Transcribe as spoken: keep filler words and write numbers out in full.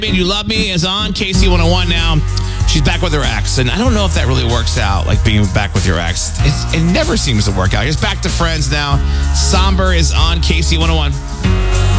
mean, You Love Me is on K C one oh one now. She's back with her ex, and I don't know if that really works out, like being back with your ex. It's, it never seems to work out. He's back to friends now. Somber is on K C one oh one.